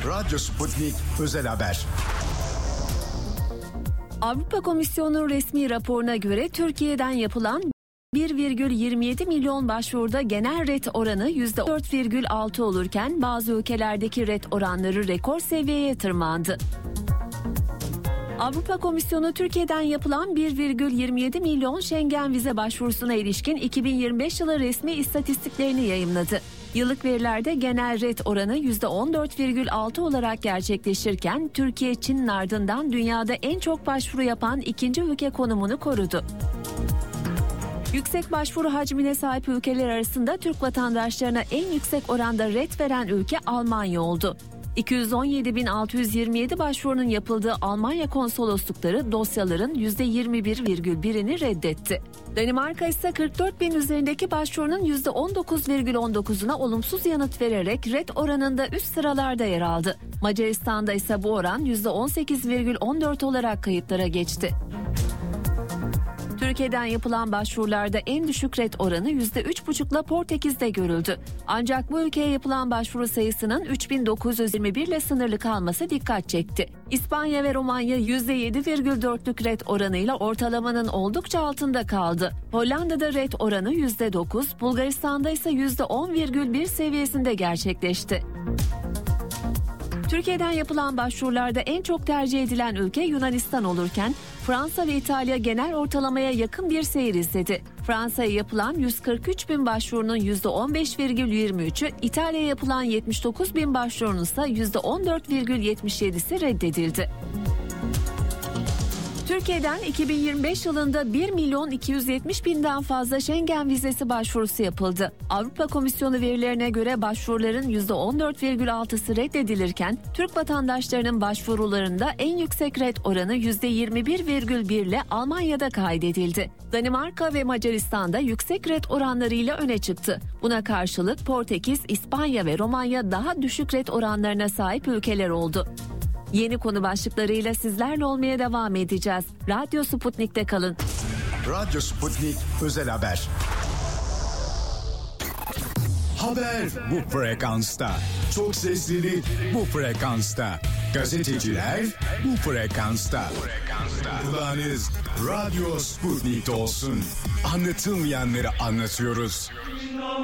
Radyo Sputnik Özel Haber. Avrupa Komisyonu'nun resmi raporuna göre Türkiye'den yapılan 1,27 milyon başvuruda genel ret oranı %4,6 olurken bazı ülkelerdeki ret oranları rekor seviyeye tırmandı. Avrupa Komisyonu Türkiye'den yapılan 1,27 milyon Schengen vize başvurusuna ilişkin 2025 yılı resmi istatistiklerini yayımladı. Yıllık verilerde genel ret oranı %14,6 olarak gerçekleşirken Türkiye Çin'in ardından dünyada en çok başvuru yapan ikinci ülke konumunu korudu. Yüksek başvuru hacmine sahip ülkeler arasında Türk vatandaşlarına en yüksek oranda ret veren ülke Almanya oldu. 217.627 başvurunun yapıldığı Almanya konsoloslukları dosyaların %21,1'ini reddetti. Danimarka ise 44.000 üzerindeki başvurunun %19,19'una olumsuz yanıt vererek ret oranında üst sıralarda yer aldı. Macaristan'da ise bu oran %18,14 olarak kayıtlara geçti. Türkiye'den yapılan başvurularda en düşük ret oranı %3,5'la Portekiz'de görüldü. Ancak bu ülkeye yapılan başvuru sayısının 3.921 ile sınırlı kalması dikkat çekti. İspanya ve Romanya %7,4'lük ret oranıyla ortalamanın oldukça altında kaldı. Hollanda'da ret oranı %9, Bulgaristan'da ise %10,1 seviyesinde gerçekleşti. Türkiye'den yapılan başvurularda en çok tercih edilen ülke Yunanistan olurken Fransa ve İtalya genel ortalamaya yakın bir seyir izledi. Fransa'ya yapılan 143 bin başvurunun %15,23'ü, İtalya'ya yapılan 79 bin başvurunun ise %14,77'si reddedildi. Türkiye'den 2025 yılında 1.270.000'den fazla Schengen vizesi başvurusu yapıldı. Avrupa Komisyonu verilerine göre başvuruların %14,6'sı reddedilirken Türk vatandaşlarının başvurularında en yüksek ret oranı %21,1 ile Almanya'da kaydedildi. Danimarka ve Macaristan'da yüksek ret oranlarıyla öne çıktı. Buna karşılık Portekiz, İspanya ve Romanya daha düşük ret oranlarına sahip ülkeler oldu. Yeni konu başlıklarıyla sizlerle olmaya devam edeceğiz. Radyo Sputnik'te kalın. Radyo Sputnik Özel Haber. Haber bu frekansta. Çok seslilik bu frekansta. Gazeteciler bu frekansta. Kulağınız Radyo Sputnik'te olsun. Anlatılmayanları anlatıyoruz.